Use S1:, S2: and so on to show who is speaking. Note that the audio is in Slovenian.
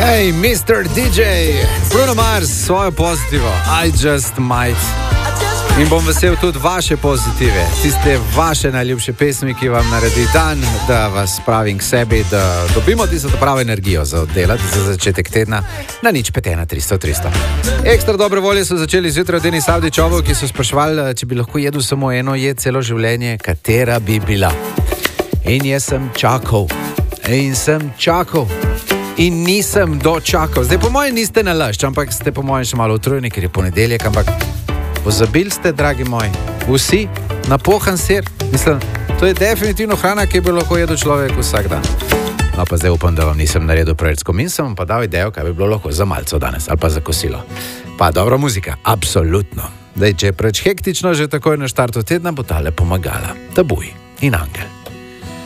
S1: Hey, Mr. DJ, Bruno Mars, svojo pozitivo, I just might. In bom vesel tudi vaše pozitive, tiste vaše najljubše pesmi, ki vam naredi dan, da vas spravim k sebi, da dobimo tisto pravo energijo za oddelati za začetek tedna na 051 300 300. Ekstra dobre volje so začeli zjutraj od Denis Avdićovo, ki so spraševali, če bi lahko jedel samo eno jed celo življenje, katera bi bila. In jaz sem čakal. In nisem dočakal. Zdaj po mojem niste nalašč, ampak ste po mojem še malo utrujeni, ker je ponedeljek, ampak pozabili ste, dragi moji, vsi napohan sir. Mislim, to je definitivno hrana, ki bi lahko jedel človek vsak dan. No pa zdaj upam, da vam nisem naredil preveč skomin, sem vam pa dal idejo, kaj bi bilo lahko za malco danes ali pa za kosilo. Pa dobra muzika, absolutno. Zdaj, če je preveč hektično že takoj na štartu tedna, bo tale pomagala. Tabuj in Angel.